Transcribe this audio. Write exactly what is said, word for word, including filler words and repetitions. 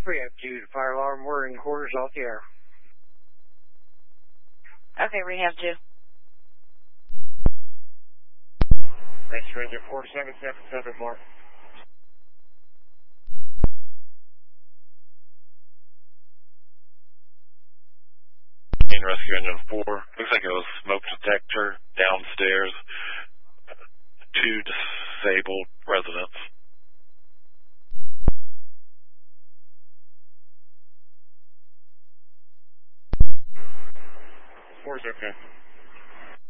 Rehab two, the fire alarm, we're in quarters off the air. Okay, Rehab two. Rescue Ranger four seven seven seven, Mark. Rescue Engine four. Looks like it was smoke detector downstairs. Two disabled residents. Four's okay.